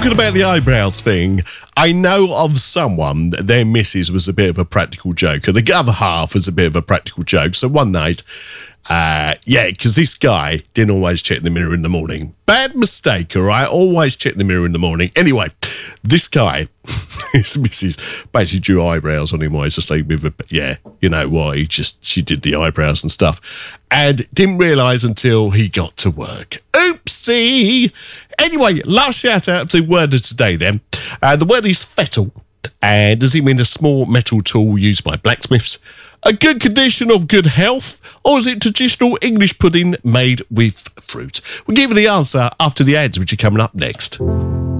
talking about the eyebrows thing, I know of someone, their missus was a bit of a practical joker. The other half was a bit of a practical joke. So one night, because this guy didn't always check the mirror in the morning. Bad mistake, all right? Always check the mirror in the morning. Anyway, this guy, his missus basically drew eyebrows on him while he's asleep with you know what, she did the eyebrows and stuff. And didn't realise until he got to work. Oopsie! Anyway, last shout out to the word of today then. The word is fettle. And does it mean a small metal tool used by blacksmiths? A good condition of good health? Or is it traditional English pudding made with fruit? We'll give you the answer after the ads, which are coming up next.